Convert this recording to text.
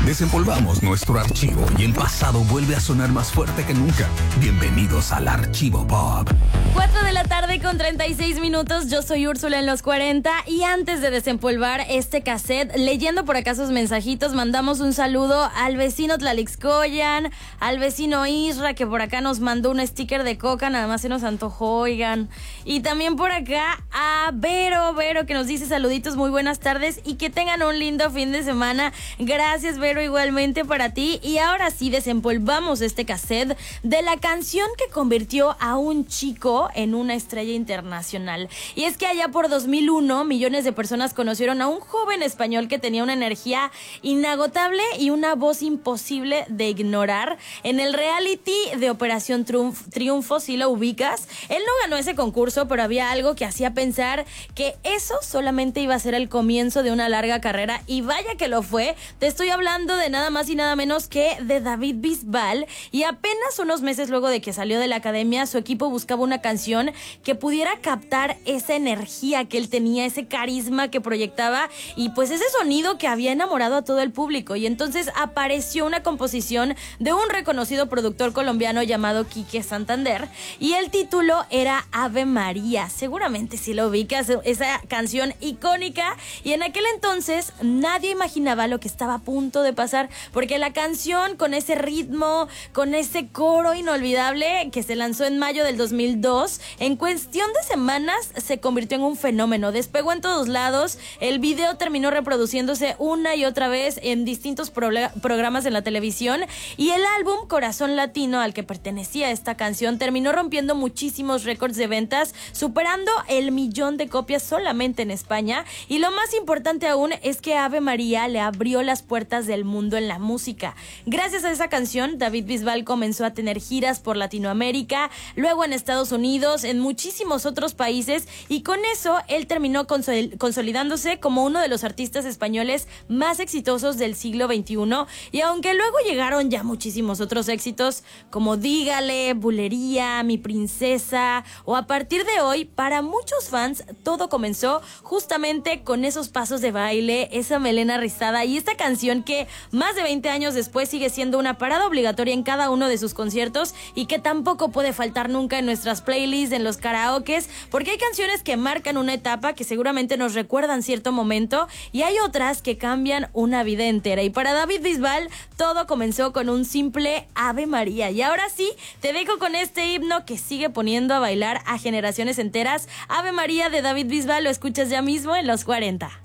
Desempolvamos nuestro archivo y el pasado vuelve a sonar más fuerte que nunca. Bienvenidos al Archivo Pop. 4 de la tarde con 36 minutos. Yo soy Úrsula en los 40 y antes de desempolvar este cassette, leyendo por acá sus mensajitos, mandamos un saludo al vecino Tlalixcoyan, al vecino Isra, que por acá nos mandó un sticker de coca, nada más se nos antojó, oigan. Y también por acá a Vero, que nos dice saluditos, muy buenas tardes y que tengan un lindo fin de semana. Gracias, Vero, igualmente para ti. Y ahora sí desempolvamos este cassette de la canción que convirtió a un chico en una estrella internacional. Y es que allá por 2001 millones de personas conocieron a un joven español que tenía una energía inagotable y una voz imposible de ignorar. En el reality de Operación Triunfo, si lo ubicas, él no ganó ese concurso, pero había algo que hacía pensar que eso solamente iba a ser el comienzo de una larga carrera, y vaya que lo fue. Te estoy hablando de nada más y nada menos que de David Bisbal, y apenas unos meses luego de que salió de la academia, su equipo buscaba una canción que pudiera captar esa energía que él tenía, ese carisma que proyectaba y pues ese sonido que había enamorado a todo el público. Y entonces apareció una composición de un reconocido productor colombiano llamado Quique Santander, y el título era Ave María. Seguramente si lo ubicas, esa canción icónica, y en aquel entonces nadie imaginaba lo que estaba a punto de pasar, porque la canción con ese ritmo, con ese coro inolvidable que se lanzó en mayo del 2002, en cuestión de semanas se convirtió en un fenómeno, despegó en todos lados. El video terminó reproduciéndose una y otra vez en distintos programas en la televisión, y el álbum Corazón Latino, al que pertenecía esta canción, terminó rompiendo muchísimos récords de ventas, superando el 1,000,000 de copias solamente en España. Y lo más importante aún es que Ave María le abrió las puertas del mundo en la música. Gracias a esa canción, David Bisbal comenzó a tener giras por Latinoamérica, luego en Estados Unidos, en muchísimos otros países, y con eso él terminó consolidándose como uno de los artistas españoles más exitosos del siglo XXI. Y aunque luego llegaron ya muchísimos otros éxitos como Dígale, Bulería, Mi Princesa, o A Partir de Hoy, para muchos fans todo comenzó justamente con esos pasos de baile, esa melena rizada y esta canción que más de 20 años después sigue siendo una parada obligatoria en cada uno de sus conciertos, y que tampoco puede faltar nunca en nuestras playlists, en los karaokes, porque hay canciones que marcan una etapa, que seguramente nos recuerdan cierto momento, y hay otras que cambian una vida entera. Y para David Bisbal todo comenzó con un simple Ave María. Y ahora sí, te dejo con este himno que sigue poniendo a bailar a generaciones enteras. Ave María de David Bisbal, lo escuchas ya mismo en los 40.